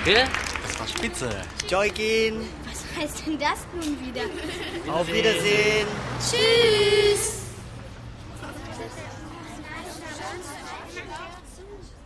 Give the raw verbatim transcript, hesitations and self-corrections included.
Gell? Das war spitze. Joykin. Was heißt denn das nun wieder? Auf Wiedersehen. Tschüss.